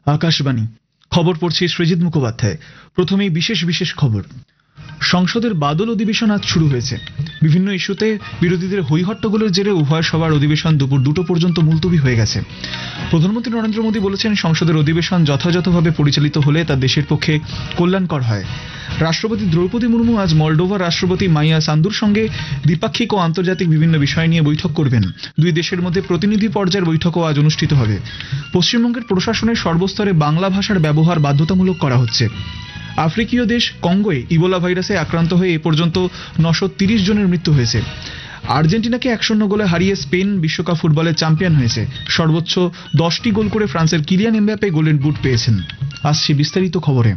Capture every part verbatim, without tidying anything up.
আকাশবাণী খবর পড়ছি সৃজিত মুখোপাধ্যায়। প্রথমেই বিশেষ বিশেষ খবর। সংসদের বাদল অধিবেশন আজ শুরু হয়েছে। বিভিন্ন ইস্যুতে বিরোধীদের হৈহট্টগোলের জেরে উভয় সভার অধিবেশন দুপুর দুটো পর্যন্ত মুলতবি হয়ে গেছে। প্রধানমন্ত্রী নরেন্দ্র মোদী বলেছেন, সংসদের অধিবেশন যথাযথভাবে পরিচালিত হলে তা দেশের পক্ষে কল্যাণকর হয়। রাষ্ট্রপতি দ্রৌপদী মুর্মু আজ মলডোভার রাষ্ট্রপতি মাইয়া সান্দুর সঙ্গে দ্বিপাক্ষিক ও আন্তর্জাতিক বিভিন্ন বিষয় নিয়ে বৈঠক করবেন। দুই দেশের মধ্যে প্রতিনিধি পর্যায়ের বৈঠকও আজ অনুষ্ঠিত হবে। পশ্চিমবঙ্গের প্রশাসনের সর্বস্তরে বাংলা ভাষার ব্যবহার বাধ্যতামূলক করা হচ্ছে। আফ্রিকীয় দেশ কঙ্গোয় ইবোলা ভাইরাসে আক্রান্ত হয়ে এ পর্যন্ত নশো তিরিশ জনের মৃত্যু হয়েছে। আর্জেন্টিনাকে এক শূন্য গোলে হারিয়ে স্পেন বিশ্বকাপ ফুটবলের চ্যাম্পিয়ন হয়েছে। সর্বোচ্চ দশটি গোল করে ফ্রান্সের কিলিয়ান এমবাপ্পে গোল্ডেন বুট পেয়েছেন। আসছে বিস্তারিত খবরে।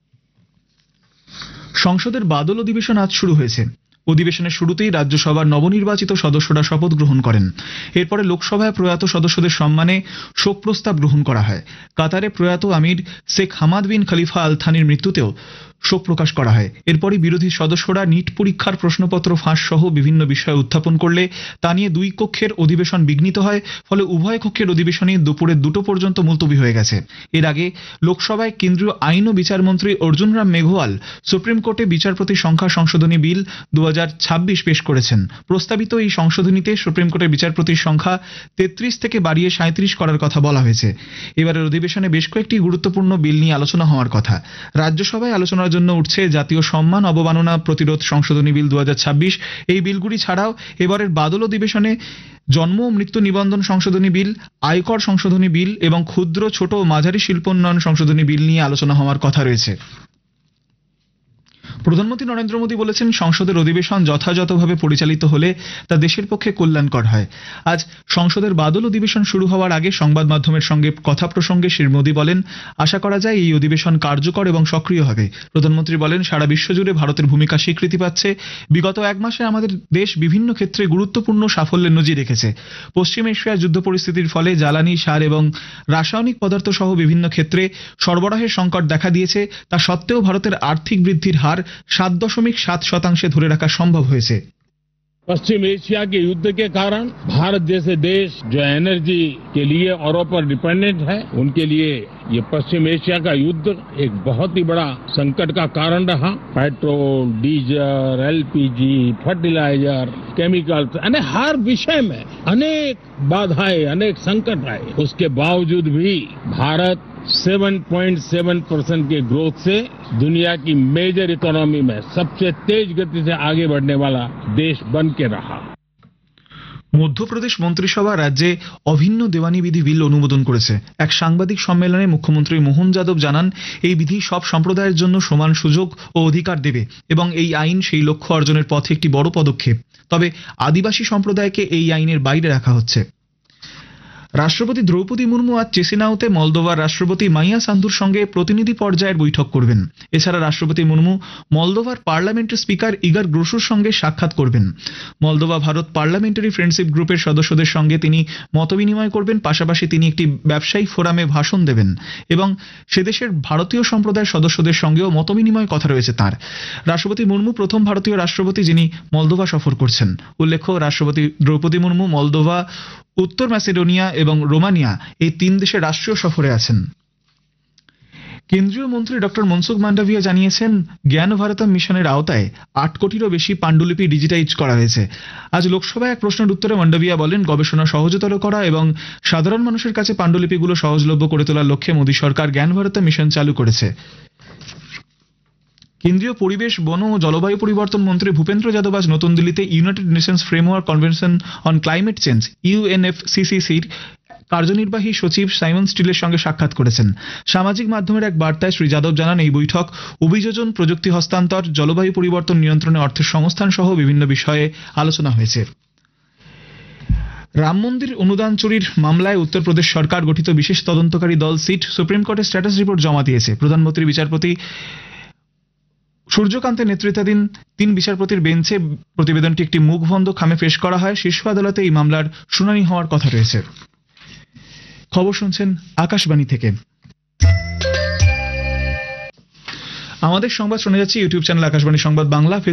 সংসদের বাদল অধিবেশন আজ শুরু হয়েছে। অধিবেশনের শুরুতেই রাজ্যসভার নবনির্বাচিত সদস্যরা শপথ গ্রহণ করেন। এরপরে লোকসভায় প্রয়াত সদস্যদের সম্মানে শোক প্রস্তাব গ্রহণ করা হয়। কাতারে প্রয়াত আমির শেখ হামাদ বিন খলিফা আল থানির মৃত্যুতেও শোক প্রকাশ করা হয়। এরপরই বিরোধী সদস্যরা নিট পরীক্ষার প্রশ্নপত্র ফাঁস সহ বিভিন্ন বিষয় উত্থাপন করলে তা নিয়ে দুই কক্ষের অধিবেশন বিঘ্নিত হয়। ফলে উভয় কক্ষের অধিবেশনই দুপুরে দুটো পর্যন্ত মুলতবি হয়ে গেছে। এর আগে লোকসভায় কেন্দ্রীয় আইন ও বিচারমন্ত্রী অর্জুন রাম মেঘওয়াল সুপ্রিম কোর্টে বিচারপতি সংখ্যা সংশোধনী বিল দু হাজার ছাব্বিশ পেশ করেছেন। প্রস্তাবিত এই সংশোধনীতে সুপ্রিম কোর্টের বিচারপতির সংখ্যা তেত্রিশ থেকে বাড়িয়ে সাঁত্রিশ করার কথা বলা হয়েছে। এবারের অধিবেশনে বেশ কয়েকটি গুরুত্বপূর্ণ বিল নিয়ে আলোচনা হওয়ার কথা। রাজ্যসভায় আলোচনার জন্য উঠছে জাতীয় সম্মান অবমাননা প্রতিরোধ সংশোধনী বিল দু হাজার ছাব্বিশ। এই বিলগুলি ছাড়াও এবারের বাদল অধিবেশনে জন্ম ও মৃত্যু নিবন্ধন সংশোধনী বিল, আয়কর সংশোধনী বিল এবং ক্ষুদ্র ছোট ও মাঝারি শিল্পোন্নয়ন সংশোধনী বিল নিয়ে আলোচনা হওয়ার কথা রয়েছে। প্রধানমন্ত্রী নরেন্দ্র মোদী বলেছেন, সংসদের অধিবেশন যথাযথভাবে পরিচালিত হলে তা দেশের পক্ষে কল্যাণকর হয়। আজ সংসদের বাদল অধিবেশন শুরু হওয়ার আগে সংবাদ মাধ্যমের সঙ্গে কথা প্রসঙ্গে শ্রী মোদী বলেন, আশা করা যায় এই অধিবেশন কার্যকর এবং সক্রিয় হবে। প্রধানমন্ত্রী বলেন, সারা বিশ্বজুড়ে ভারতের ভূমিকা স্বীকৃতি পাচ্ছে। বিগত এক মাসে আমাদের দেশ বিভিন্ন ক্ষেত্রে গুরুত্বপূর্ণ সাফল্যের নজির রেখেছে। পশ্চিম এশিয়ার যুদ্ধ পরিস্থিতির ফলে জ্বালানি, সার এবং রাসায়নিক পদার্থ সহ বিভিন্ন ক্ষেত্রে সরবরাহের সংকট দেখা দিয়েছে। তা সত্ত্বেও ভারতের আর্থিক বৃদ্ধির হার সাত দশমিক সাত শतांशে ধরে রাখা সম্ভব হয়েছে। पश्चिम एशिया के युद्ध के कारण भारत जैसे देश जो एनर्जी के लिए औरों पर डिपेंडेंट है, उनके लिए ये पश्चिम एशिया का युद्ध एक बहुत ही बड़ा संकट का कारण रहा। Petrol, diesel, LPG, fertiliser, chemicals, यानी हर विषय में अनेक बाधाएं, अनेक संकट आए। उसके बावजूद भी भारत सात पॉइंट सात परसेंट के ग्रोथ से दुनिया की मेजर इकोनॉमी में सबसे तेज गति से आगे बढ़ने वाला देश बन के रहा। মধ্যপ্রদেশ মন্ত্রিসভা রাজ্যে অভিন্ন দেওয়ানি বিধি বিল অনুমোদন করেছে। এক সাংবাদিক সম্মেলনে মুখ্যমন্ত্রী মোহন যাদব জানান, এই বিধি সব সম্প্রদায়ের জন্য সমান সুযোগ ও অধিকার দেবে এবং এই আইন সেই লক্ষ্য অর্জনের পথে একটি বড় পদক্ষেপ। তবে আদিবাসী সম্প্রদায়কে এই আইনের বাইরে রাখা হচ্ছে। রাষ্ট্রপতি দ্রৌপদী মুর্মু আজ চিসিনাউতে মলদোভার রাষ্ট্রপতি মাইয়া সান্দুর সঙ্গে প্রতিনিধি পর্যায়ের বৈঠক করবেন। এছাড়া রাষ্ট্রপতি মুর্মু মলদোভার পার্লামেন্টের স্পিকার ইগার গ্রোসুর সঙ্গে সাক্ষাৎ করবেন। মলদোভা ভারত পার্লামেন্টারি ফ্রেন্ডশিপ গ্রুপের সদস্যদের সঙ্গে তিনি মতবিনিময় করবেন। পাশাপাশি তিনি একটি ব্যবসায়ী ফোরামে ভাষণ দেবেন এবং সেদেশের ভারতীয় সম্প্রদায়ের সদস্যদের সঙ্গেও মতবিনিময় কথা রয়েছে তাঁর। রাষ্ট্রপতি মুর্মু প্রথম ভারতীয় রাষ্ট্রপতি যিনি মলদোভা সফর করছেন। উল্লেখ্য, রাষ্ট্রপতি দ্রৌপদী মুর্মু মলদোভা, উত্তর ম্যাসেডোনিয়া এবং রোমানিয়া এই তিন দেশের রাষ্ট্রীয় সফরে আছেন। কেন্দ্রীয় মন্ত্রী ডক্টর মনসুখ মান্ডাভিয়া জানিয়েছেন, জ্ঞান ভারতম মিশনের আওতায় আট কোটিরও বেশি পাণ্ডুলিপি ডিজিটাইজ করা হয়েছে। আজ লোকসভায় এক প্রশ্নের উত্তরে মান্ডাভিয়া বলেন, গবেষণা সহজতর করা এবং সাধারণ মানুষের কাছে পাণ্ডুলিপিগুলো সহজলভ্য করে তোলার লক্ষ্যে মোদী সরকার জ্ঞান ভারতম মিশন চালু করেছে। কেন্দ্রীয় পরিবেশ, বন ও জলবায়ু পরিবর্তন মন্ত্রী ভূপেন্দ্র যাদব আজ নতুন দিল্লিতে United Nations framework convention on climate change ইউএনএফসিসিসির কার্যনির্বাহী সচিব সাইমন স্টিলের সঙ্গে সাক্ষাৎ করেছেন। সামাজিক মাধ্যমের এক বার্তায় শ্রী যাদব জানান, এই বৈঠক অভিযোজন, প্রযুক্তি হস্তান্তর, জলবায়ু পরিবর্তন নিয়ন্ত্রণে অর্থের সংস্থান সহ বিভিন্ন বিষয়ে আলোচনা হয়েছে। রাম মন্দির অনুদান চুরির মামলায় উত্তরপ্রদেশ সরকার গঠিত বিশেষ তদন্তকারী দল সিট সুপ্রিম কোর্টে স্ট্যাটাস রিপোর্ট জমা দিয়েছে। প্রধানমন্ত্রী বিচারপতি সূর্যকান্তের নেতৃত্বাধীন তিন বিচারপতির বেঞ্চে প্রতিবেদনটি একটি মুখবন্ধ খামে পেশ করা হয়। শীর্ষ আদালতে এই মামলার শুনানি হওয়ার কথা রয়েছে। খবর শুনছেন আকাশবাণী থেকে। আমাদের সংবাদ শোনা যাচ্ছে ইউটিউব চ্যানেল আকাশবাণী সংবাদ বাংলা।